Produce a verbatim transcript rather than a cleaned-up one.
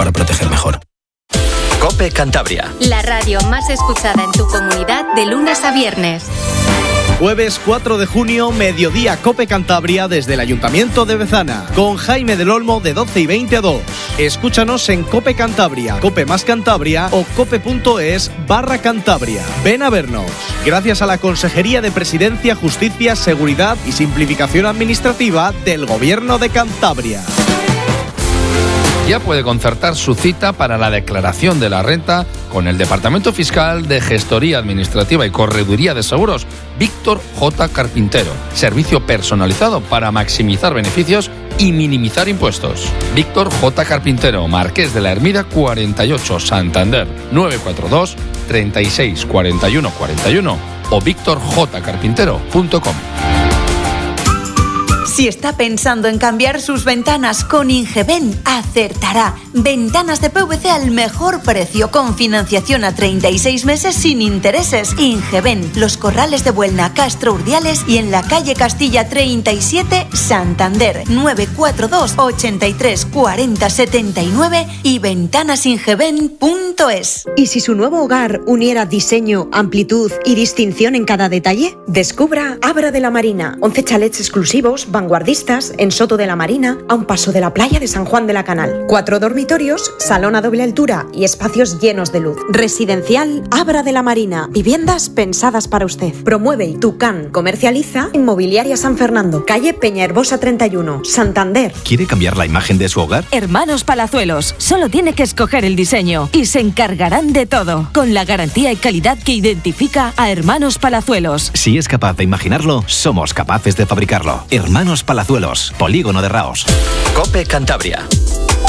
para proteger mejor. COPE Cantabria. La radio más escuchada en tu comunidad de lunes a viernes. Jueves cuatro de junio, mediodía COPE Cantabria desde el Ayuntamiento de Bezana, con Jaime del Olmo de doce y veinte a dos. Escúchanos en COPE Cantabria, COPE más Cantabria o cope.es barra Cantabria. Ven a vernos. Gracias a la Consejería de Presidencia, Justicia, Seguridad y Simplificación Administrativa del Gobierno de Cantabria. Ya puede concertar su cita para la declaración de la renta con el Departamento Fiscal de Gestoría Administrativa y Correduría de Seguros, Víctor J. Carpintero. Servicio personalizado para maximizar beneficios y minimizar impuestos. Víctor J. Carpintero, Marqués de la Hermida cuarenta y ocho, Santander, nueve cuatro dos, treinta y seis, cuarenta y uno, cuarenta y uno o víctor j carpintero punto com. Si está pensando en cambiar sus ventanas con Ingeben, acertará. Ventanas de P V C al mejor precio, con financiación a treinta y seis meses sin intereses. Ingeben, Los Corrales de Buelna, Castro Urdiales y en la calle Castilla treinta y siete, Santander, nueve cuatro dos, ochenta y tres, cuarenta, setenta y nueve y ventanasingeben punto es. ¿Y si su nuevo hogar uniera diseño, amplitud y distinción en cada detalle? Descubra Abra de la Marina, once chalets exclusivos, vanguardistas, en Soto de la Marina, a un paso de la playa de San Juan de la Canal. Cuatro dormitorios, salón a doble altura y espacios llenos de luz. Residencial Abra de la Marina. Viviendas pensadas para usted. Promueve Tucán. Comercializa Inmobiliaria San Fernando. Calle Peñaherbosa treinta y uno, Santander. ¿Quiere cambiar la imagen de su hogar? Hermanos Palazuelos. Solo tiene que escoger el diseño y se encargarán de todo, con la garantía y calidad que identifica a Hermanos Palazuelos. Si es capaz de imaginarlo, somos capaces de fabricarlo. Hermanos Palazuelos, Polígono de Raos. COPE Cantabria.